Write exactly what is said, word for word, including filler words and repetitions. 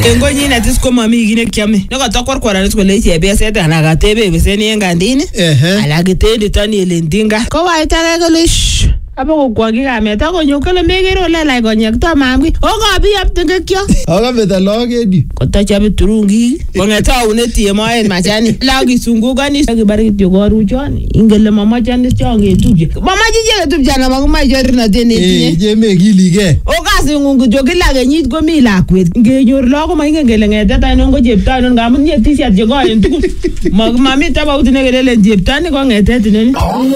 Engo nyine tis ko mami gine kiame. No ka tokor kwara nis ko le chebe se ta na ga tebe be se ni engandini. Ala gitende tani elendinga. Ko wa ita ga le sh. Aba ko kwa gi ga meta ko nyokole megero le la go nyek to mamgi. O ga bi ap tenge kyo. O ga beta loge di. Ko ta chabe turungi. Ko ngeta uneti e ma en machani. La gi sungu ga ni gi bari ti go ru choni. Ingele mama chani chonge tuje. Mama jije tuje na ma ma jori na deni. Eh je me gilige. O ga singu jogi la ga nyit go mi la kwet. Nge nyor lo ko ma ngele ngeta ta no go jepta no ga mun ye ti sia je go en tu. Ma mami ta ba utine gele jepta ni go ngeta tineni.